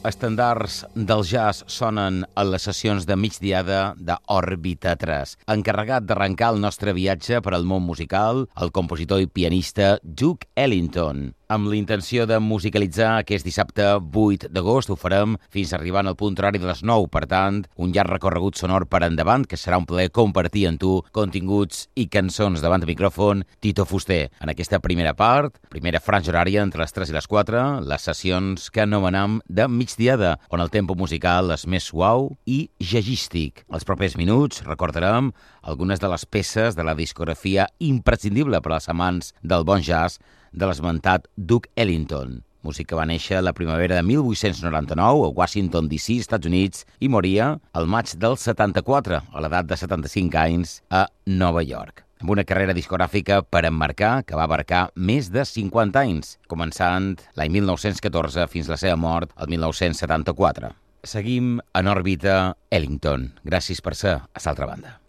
Estandards del jazz sonen a les sessions de migdiada d'Òrbita 3. Encarregat d'arrencar el nostre viatge per al món musical, el compositor i pianista Duke Ellington. Amb l'intenció de musicalitzar aquest dissabte 8 d'agost, ho farem fins arribant al punt horari de les 9. Per tant, un llarg recorregut sonor per endavant, que serà un plaer compartir amb tu continguts i cançons davant de micròfon Tito Fuster. En aquesta primera part, primera franja horària entre les 3 i les 4, les sessions que anomenem de migdiada, on el tempo musical és més suau i jazzístic. Els propers minuts recordarem algunes de les peces de la discografia imprescindible per als amants del bon jazz de l'esmentat Duke Ellington, músic que va néixer la primavera de 1899 a Washington, D.C., Estats Units, i moria el maig del 74, a l'edat de 75 anys, a Nova York. Amb una carrera discogràfica per emmarcar que va abarcar més de 50 anys, començant l'any 1914 fins la seva mort el 1974. Seguim en òrbita Ellington. Gràcies per ser a l'altra banda.